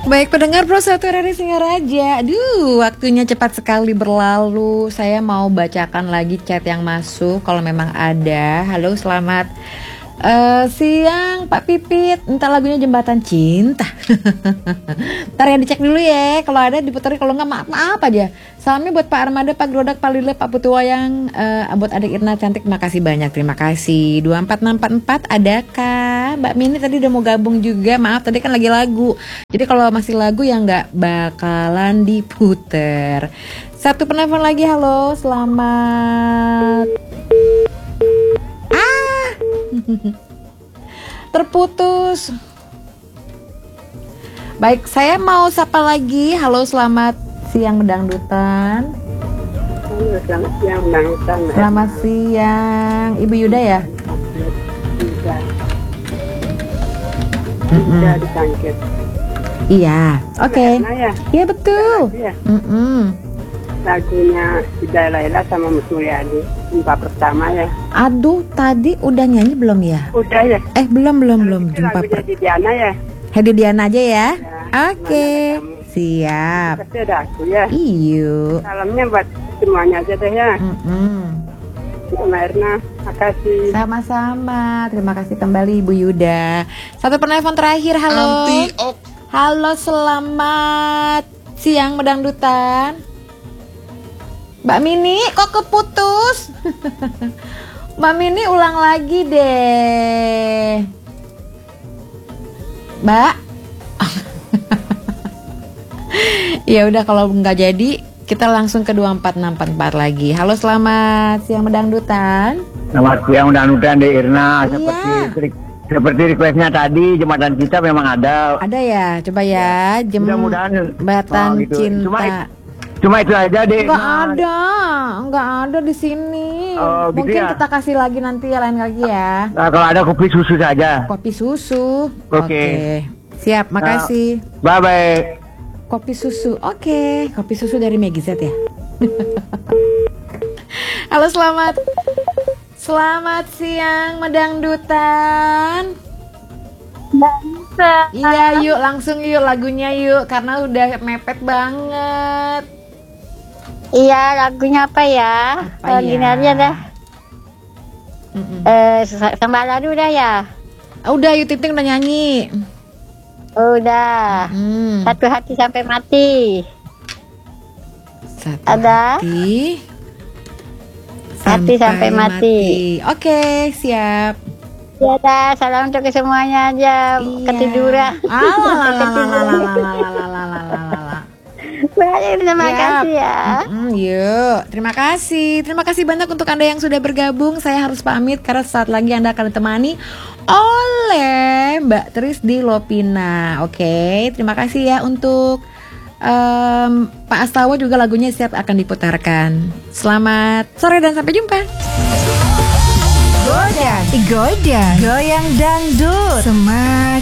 Baik pendengar Pro 1 RRI Singaraja. Aduh, waktunya cepat sekali berlalu. Saya mau bacakan lagi chat yang masuk kalau memang ada. Halo, selamat siang Pak Pipit. Entah lagunya Jembatan Cinta. Ntar ya dicek dulu ya. Kalau ada diputerin, kalau nggak maaf aja. Salamnya buat Pak Armada, Pak Grodak, Pak Lile, Pak Putuwayang, buat adik Irna cantik. Makasih banyak, terima kasih. 24644 adakah? Mbak Mini tadi udah mau gabung juga. Maaf tadi kan lagi lagu. Jadi kalau masih lagu yang nggak bakalan diputer. Satu penelpon lagi. Halo, selamat. Terputus. Baik, saya mau sapa lagi. Halo, selamat siang Medangdutan. Halo, selamat siang Medangdutan. Selamat siang, Ibu Yuda ya? Yuda di Sangkit. Iya, oke. Iya betul. Lagunya Ida Laila sama Mas Mulyadi, jumpa pertama ya. Aduh, tadi udah nyanyi belum ya? Udah ya. Belum. Jumpa lagu Jadi Diana ya. Hedi Diana aja ya. Oke. Siap. Pasti ada aku ya. Iyo. Salamnya buat semuanya aja deh ya. Sama Erna, makasih. Sama-sama. Terima kasih kembali Ibu Yuda. Satu penelpon terakhir. Halo. Halo, selamat siang Medangdutan. Mbak Mini, kok keputus? Mbak Mini ulang lagi deh. Mbak. Ya udah kalau nggak jadi kita langsung ke 24644 lagi. Halo, selamat siang Medangdutan. Selamat siang Medangdutan di Irna. Iya. Seperti requestnya tadi, Jembatan Cinta memang ada. Ada ya, coba ya. Jembatan gitu. Cinta. Cuma itu aja deh. Nggak ada di sini. Gitu. Mungkin ya? kita kasih lagi nanti ya, lain kali ya. Nah, kalau ada kopi susu saja. Kopi susu. Oke. Siap, makasih. Bye bye. Kopi susu. Oke. Kopi susu dari Meggy Z ya. Halo, selamat siang Medangdutan. Iya, yuk langsung yuk lagunya yuk, karena udah mepet banget. Iya, lagunya apa ya? Gini aja dah. Sembaladu udah ya? Udah, Ayu Ting Ting udah nyanyi. Udah. Satu hati sampai mati. Hati sampai mati. Oke, siap. Ya dah, salam untuk semuanya aja. Ketiduran. Baik, terima kasih ya. Yuk, terima kasih banyak untuk Anda yang sudah bergabung. Saya harus pamit karena saat lagi Anda akan ditemani oleh Mbak Tris di Lopina. Oke, terima kasih ya untuk Pak Astawa juga, lagunya siap akan diputarkan. Selamat sore dan sampai jumpa. Goyang dangdut, semakin